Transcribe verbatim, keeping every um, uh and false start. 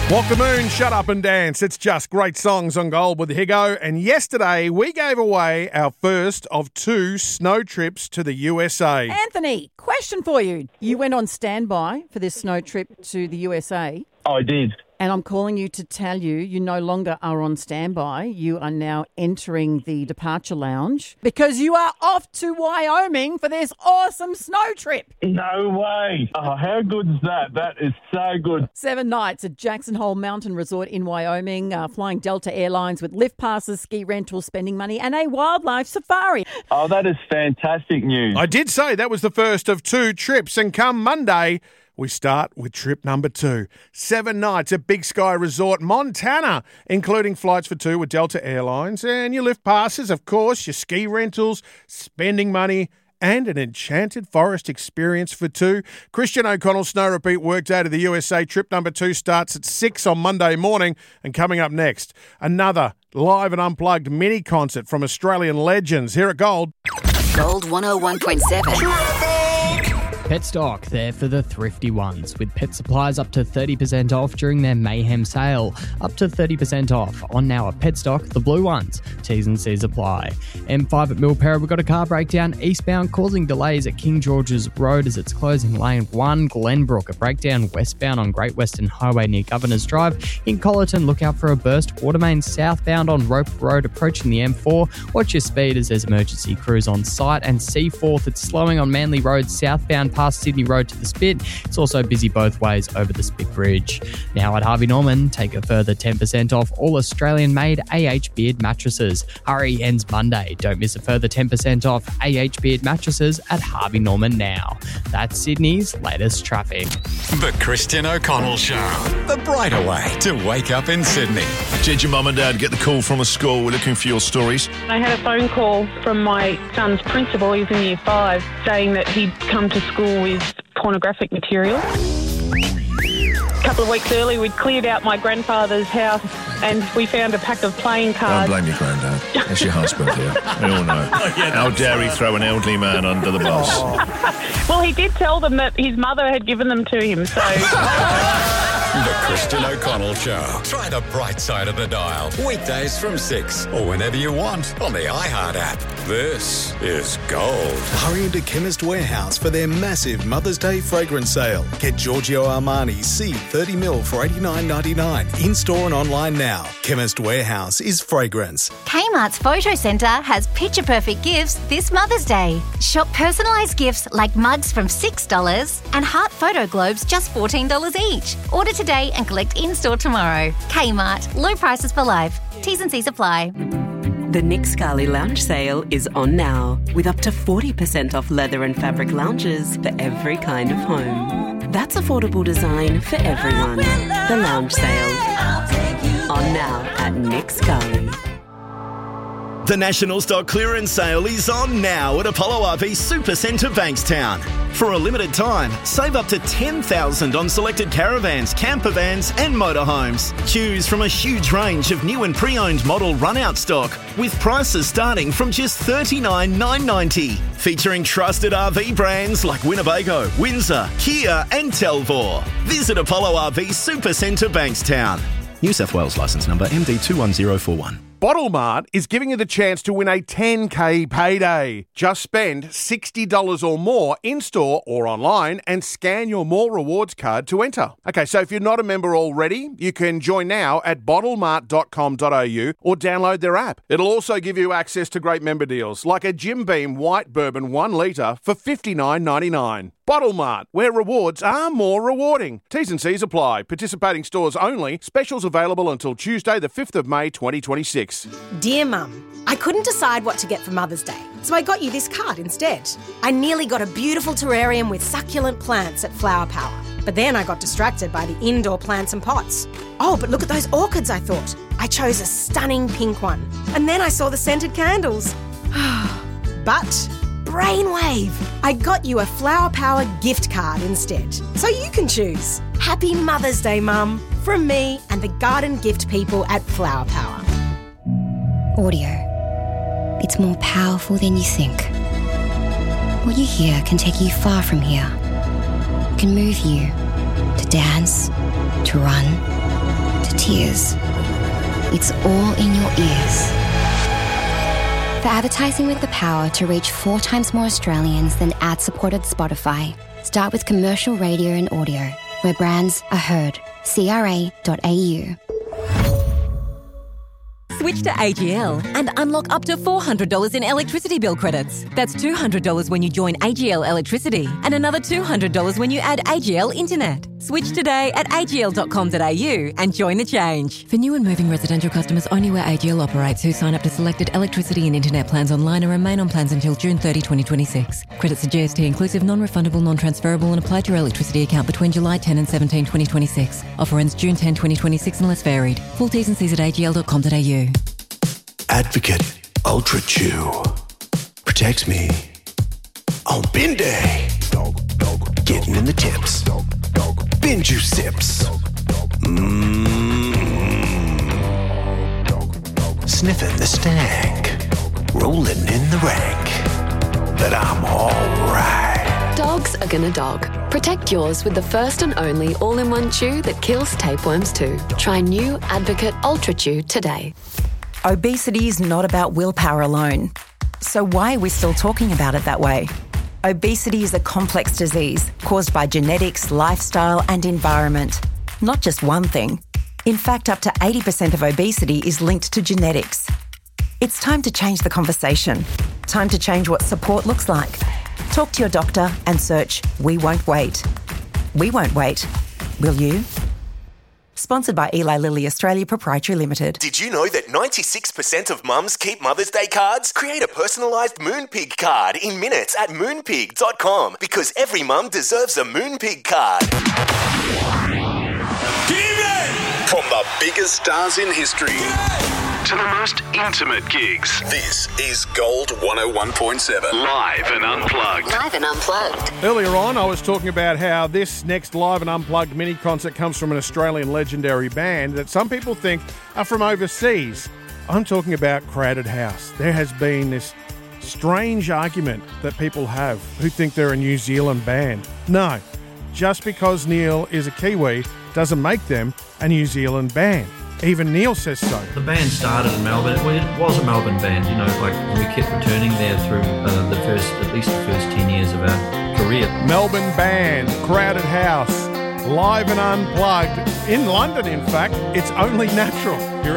Walk the moon, shut up and dance. It's just great songs on Gold with Higo. And yesterday we gave away our first of two snow trips to the U S A. Anthony, question for you. You went on standby for this snow trip to the U S A. I did. And I'm calling you to tell you you no longer are on standby. You are now entering the departure lounge because you are off to Wyoming for this awesome snow trip. No way. Oh, how good is that? That is so good. Seven nights at Jackson Hole Mountain Resort in Wyoming, uh, flying Delta Airlines with lift passes, ski rentals, spending money, and a wildlife safari. Oh, that is fantastic news. I did say that was the first of two trips, and come Monday, we start with trip number two. Seven nights at Big Sky Resort, Montana, including flights for two with Delta Airlines, and your lift passes, of course, your ski rentals, spending money, and an enchanted forest experience for two. Christian O'Connell's Snow Repeat Workday to the U S A. Trip number two starts at six on Monday morning. And coming up next, another live and unplugged mini concert from Australian legends here at Gold. Gold one oh one point seven. Petstock, there for the thrifty ones, with pet supplies up to thirty percent off during their Mayhem sale. Up to thirty percent off on now at Petstock, the blue ones. T's and C's apply. M five at Milpera, we've got a car breakdown eastbound causing delays at King George's Road as it's closing lane one. Glenbrook, a breakdown westbound on Great Western Highway near Governor's Drive. In Collerton, look out for a burst. Watermain southbound on Rope Road approaching the M four. Watch your speed as there's emergency crews on site. And C fourth, it's slowing on Manly Road southbound past Sydney Road to the Spit. It's also busy both ways over the Spit Bridge. Now at Harvey Norman, take a further ten percent off all Australian-made A H Beard mattresses. Hurry, ends Monday. Don't miss a further ten percent off A H Beard mattresses at Harvey Norman now. That's Sydney's latest traffic. The Christian O'Connell Show. The brighter way to wake up in Sydney. Did your mum and dad get the call from the school? We're looking for your stories. I had a phone call from my son's principal, he's in year five, saying that he'd come to school with pornographic material. A couple of weeks earlier, we'd cleared out my grandfather's house and we found a pack of playing cards. Don't blame your granddad. It's your husband here. We all know. How dare he throw an elderly man under the bus? Well, he did tell them that his mother had given them to him, so... The Christian O'Connell Show. Try the bright side of the dial. Weekdays from six or whenever you want on the iHeart app. This is Gold. Hurry into Chemist Warehouse for their massive Mother's Day fragrance sale. Get Giorgio Armani C thirty mil for eighty-nine ninety-nine. In-store and online now. Chemist Warehouse is fragrance. Kmart's Photo Centre has picture-perfect gifts this Mother's Day. Shop personalised gifts like mugs from six dollars and heart photo globes just fourteen dollars each. Order today and collect in-store tomorrow. Kmart. Low prices for life. T's and C's apply. The Nick Scali Lounge Sale is on now, with up to forty percent off leather and fabric lounges for every kind of home. That's affordable design for everyone. The Lounge Sale. On now at Nick Scali. The National Stock Clearance Sale is on now at Apollo R V Supercentre Bankstown. For a limited time, save up to ten thousand dollars on selected caravans, camper vans and motorhomes. Choose from a huge range of new and pre-owned model run-out stock with prices starting from just thirty-nine thousand nine hundred ninety dollars. Featuring trusted R V brands like Winnebago, Windsor, Kia and Telvor. Visit Apollo R V Supercentre Bankstown. New South Wales licence number M D two one zero four one. Bottle Mart is giving you the chance to win a ten K payday. Just spend sixty dollars or more in-store or online and scan your More Rewards card to enter. Okay, so if you're not a member already, you can join now at bottle mart dot com dot a u or download their app. It'll also give you access to great member deals like a Jim Beam White Bourbon one litre for fifty-nine ninety-nine. Bottle Mart, where rewards are more rewarding. T's and C's apply. Participating stores only. Specials available until Tuesday the fifth of May twenty twenty-six. Dear Mum, I couldn't decide what to get for Mother's Day, so I got you this card instead. I nearly got a beautiful terrarium with succulent plants at Flower Power, but then I got distracted by the indoor plants and pots. Oh, but look at those orchids, I thought. I chose a stunning pink one, and then I saw the scented candles. But... brainwave! I got you a Flower Power gift card instead, so you can choose. Happy Mother's Day, Mum, from me and the garden gift people at Flower Power. Audio. It's more powerful than you think. What you hear can take you far from here. It can move you to dance, to run, to tears. It's all in your ears. For advertising with the power to reach four times more Australians than ad-supported Spotify, start with commercial radio and audio, where brands are heard. C R A dot A U. Switch to A G L and unlock up to four hundred dollars in electricity bill credits. That's two hundred dollars when you join A G L Electricity and another two hundred dollars when you add A G L Internet. Switch today at A G L dot com dot A U and join the change. For new and moving residential customers only where A G L operates who sign up to selected electricity and internet plans online and remain on plans until June thirtieth, twenty twenty-six. Credits are G S T inclusive, non-refundable, non-transferable and apply to your electricity account between July tenth and seventeenth, twenty twenty-six. Offer ends June tenth, twenty twenty-six unless varied. Full T's and C's at A G L dot com dot A U. Advocate Ultra Chew protects me on bin day. Getting in the tips. Bin juice sips. Mmm. Sniffing the stank. Rolling in the rank. But I'm alright. Dogs are gonna dog. Protect yours with the first and only all-in-one chew that kills tapeworms too. Try new Advocate Ultra Chew today. Obesity is not about willpower alone. So why are we still talking about it that way? Obesity is a complex disease caused by genetics, lifestyle and environment. Not just one thing. In fact, up to eighty percent of obesity is linked to genetics. It's time to change the conversation. Time to change what support looks like. Talk to your doctor and search We Won't Wait. We won't wait. Will you? Sponsored by Eli Lilly Australia Proprietary Limited. Did you know that ninety-six percent of mums keep Mother's Day cards? Create a personalised Moonpig card in minutes at moonpig dot com because every mum deserves a Moonpig card. From the biggest stars in history to the most intimate gigs. This is Gold one oh one point seven. Live and unplugged. Live and unplugged. Earlier on, I was talking about how this next Live and Unplugged mini concert comes from an Australian legendary band that some people think are from overseas. I'm talking about Crowded House. There has been this strange argument that people have who think they're a New Zealand band. No, just because Neil is a Kiwi doesn't make them a New Zealand band. Even Neil says so. The band started in Melbourne. It was a Melbourne band, you know, like we kept returning there through uh, the first, at least the first ten years of our career. Melbourne band, Crowded House, live and unplugged in London, in fact. It's only natural. You're